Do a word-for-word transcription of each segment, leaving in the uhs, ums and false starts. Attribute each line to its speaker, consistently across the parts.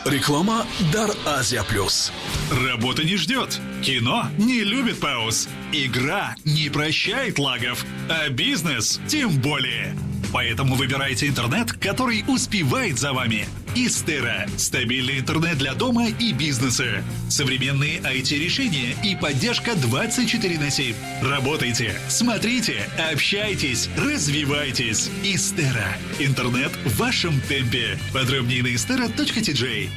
Speaker 1: Реклама «Дар Азия Плюс».
Speaker 2: Работа не ждет. Кино не любит пауз. Игра не прощает лагов. А бизнес тем более. Поэтому выбирайте интернет, который успевает за вами. Истера. Стабильный интернет для дома и бизнеса. Современные ай ти-решения и поддержка двадцать четыре на семь. Работайте, смотрите, общайтесь, развивайтесь. Истера. Интернет в вашем темпе. Подробнее на истера точка ти джей.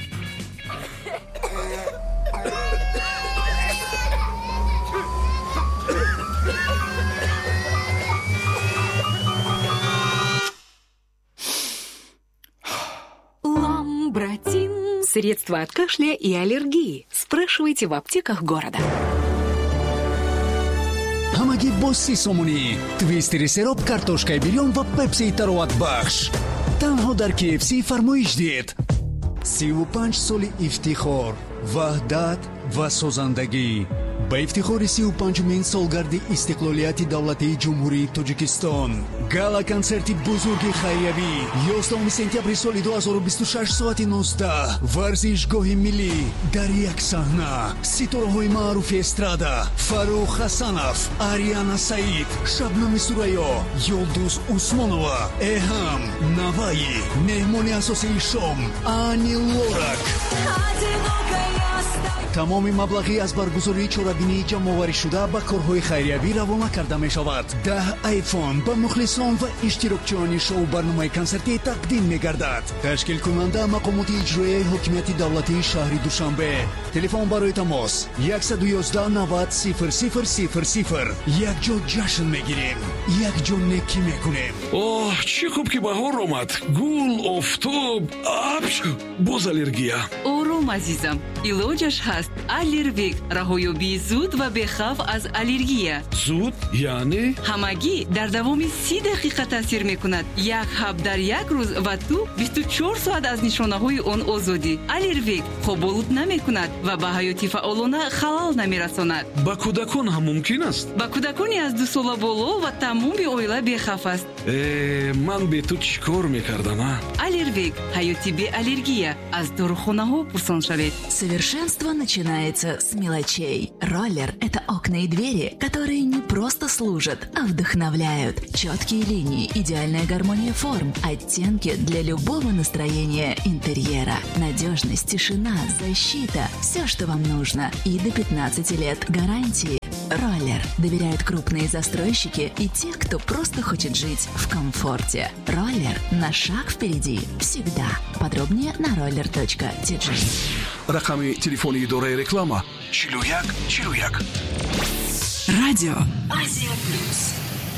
Speaker 3: Ламбротин. Средства от кашля и аллергии. Спрашивайте в аптеках города.
Speaker 4: Ҳамагӣ бо си сомонӣ твистери сироп, картошкаи бирён ва пепсии тароватбахш. Танҳо дар ки эф си фармоиш диед. сиву панҷ соли ифтихор, ваҳдат ва созандагӣ. ба ифтихори сиву панҷумин солгарди истиқлолияти давлатии ҷумҳурии Тоҷикистон. Гала концерти бузурги хайриявӣ ёздахуми сентябри соли ду ҳазору бисту шаш соати нуздаҳ. Варзишгоҳи миллӣ дар як саҳна. Ситораҳои маъруфи эстрада Фарух Хасанов, Ариана Саид, Шабнами Сурайё, Юлдуз Усмонова, Эҳам Наваи. Меҳмони асосии шом Ани Лорак. тамоми маблағи аз баргузории чорабинии ҷамъоваришуда ба корҳои хайриявӣ равона карда мешавад. даҳ айфон ба мухлисон ва иштирокчиёни шоу барномаи консертӣ тақдим мегардад. ташкилкунанда мақомоти иҷроияи ҳокимияти давлатии шаҳри Душанбе. телефон барои тамос яксад у ёздаҳ навад сифр сифр сифр сифр. якҷо ҷашн мегирем, якҷо некӣ мекунем.
Speaker 1: Оҳ, чӣ хуб ки баҳор омад. Гул, офтоб, апш, боз аллергия.
Speaker 5: ором азизам, илоҷаш ҳаст. Аллервик. раҳоёбии зуд ва бехавф аз аллергия.
Speaker 1: Зуд? яъне?
Speaker 5: ҳамагӣ дар давоми си дақиқа таъсир мекунад. Як ҳаб дар як рӯз ва ту бисту чор соат аз нишонаҳои он озодӣ. Аллервик хоболуд намекунад ва ба ҳаёти фаъолона халал намерасонад.
Speaker 1: ба кӯдакон ҳам мумкин аст?
Speaker 5: ба кӯдакони аз ду сола боло ва тамоми оила бехавф аст.
Speaker 1: Э, ман бе ту чӣ кор мекардам, а?
Speaker 5: Аллервик. ҳаёти беаллергия. аз дорухонаҳо пурсон шавед.
Speaker 6: Совершенство начинается с мелочей. Роллер – это окна и двери, которые не просто служат, а вдохновляют. Четкие линии, идеальная гармония форм, оттенки для любого настроения интерьера. Надежность, тишина, защита – все, что вам нужно. И до пятнадцати лет гарантии. Роллер доверяют крупные застройщики и те, кто просто хочет жить в комфорте. Роллер на шаг впереди всегда. Подробнее на роллер точка ти джей.
Speaker 1: рақами телефони идораи реклама чилу як чилу як.
Speaker 3: Радио Азия Плюс.